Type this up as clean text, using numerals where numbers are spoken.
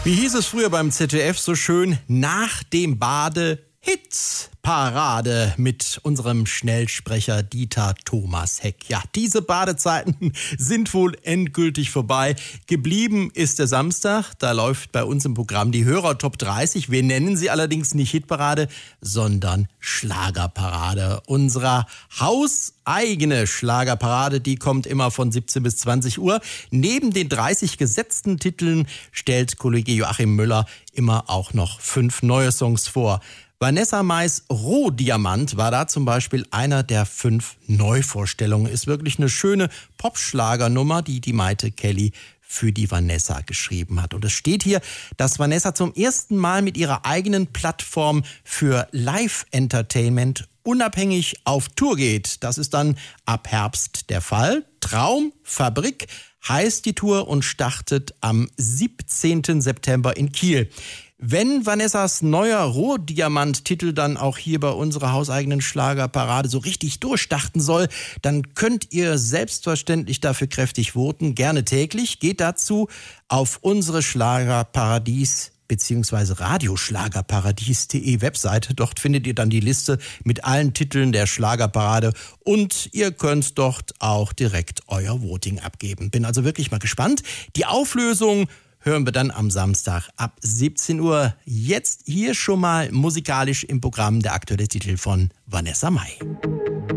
Wie hieß es früher beim ZDF so schön? Nach dem Bade Hitzparade mit unserem Schnellsprecher Dieter Thomas Heck. Ja, diese Badezeiten sind wohl endgültig vorbei. Geblieben ist der Samstag. Da läuft bei uns im Programm die Hörer Top 30. Wir nennen sie allerdings nicht Hitparade, sondern Schlagerparade. Unsere hauseigene Schlagerparade, die kommt immer von 17 bis 20 Uhr. Neben den 30 gesetzten Titeln stellt Kollege Joachim Müller immer auch noch 5 neue Songs vor. Vanessa Mais Rohdiamant war da zum Beispiel einer der 5 Neuvorstellungen. Ist wirklich eine schöne Popschlagernummer, die Maite Kelly für die Vanessa geschrieben hat. Und es steht hier, dass Vanessa zum ersten Mal mit ihrer eigenen Plattform für Live-Entertainment unabhängig auf Tour geht. Das ist dann ab Herbst der Fall. Traumfabrik heißt die Tour und startet am 17. September in Kiel. Wenn Vanessas neuer Rohdiamant-Titel dann auch hier bei unserer hauseigenen Schlagerparade so richtig durchstarten soll, dann könnt ihr selbstverständlich dafür kräftig voten, gerne täglich. Geht dazu auf unsere Schlagerparadies bzw. Radioschlagerparadies.de Webseite. Dort findet ihr dann die Liste mit allen Titeln der Schlagerparade und ihr könnt dort auch direkt euer Voting abgeben. Bin also wirklich mal gespannt. Die Auflösung hören wir dann am Samstag ab 17 Uhr. Jetzt hier schon mal musikalisch im Programm der aktuelle Titel von Vanessa Mai.